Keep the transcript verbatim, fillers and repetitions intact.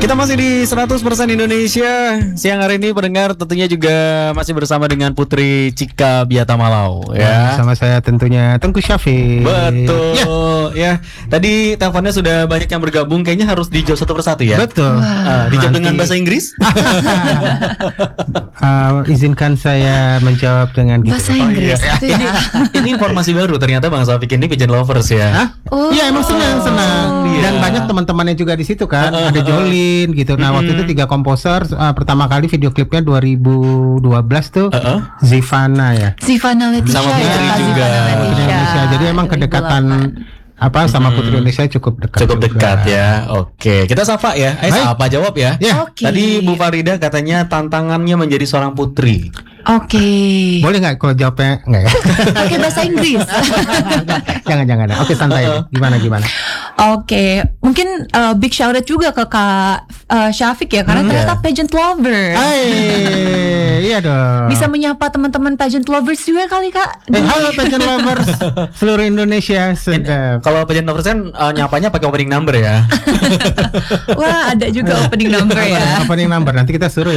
Kita masih di seratus persen Indonesia. Siang hari ini pendengar tentunya juga masih bersama dengan Putri Cika Biatamalau ya. Sama saya tentunya Tengku Syafiq. Betul ya. Tadi teleponnya sudah banyak yang bergabung. Kayaknya harus dijawab satu persatu ya. Betul. Uh, dijawab Nanti- dengan bahasa Inggris. Uh, izinkan saya menjawab dengan gitu. Bahasa Inggris. iya. Itu ya. Ini informasi baru. Ternyata Bang Syafiq ini pigeon lovers ya. Hah? Oh. Iya emang senang senang. Iya. Dan banyak teman-temannya juga di situ kan. Ada Jolin gitu. Nah waktu itu tiga komposer uh, pertama kali video klipnya dua ribu dua belas tuh Uh-uh. Zivana ya. Zivana Leticia Sama ya, Putri Kak juga. Zivana Putri Leticia. Indonesia. Jadi emang dua ribu kedekatan delapan. apa sama Putri Indonesia cukup dekat. Cukup juga. dekat ya. Oke, kita sapa ya. Eh, Baik. sapa jawab ya. Ya. Oke. Tadi Bu Farida katanya tantangannya menjadi seorang putri. Oke. Boleh nggak kalau jawabnya nggak ya? Pakai bahasa Inggris. jangan jangan. Oke santai. Gimana gimana? Oke, mungkin uh, big shout out juga ke Kak uh, Syafiq ya, karena Hmm, ternyata ya. pageant lover. Hai, iya dong. Bisa menyapa teman-teman pageant lovers juga kali Kak. Eh, halo pageant lovers seluruh Indonesia sedap. Kalau pageant lovers kan uh, nyapanya pakai opening number ya. Wah, ada juga opening number ya. Opening number nanti kita suruh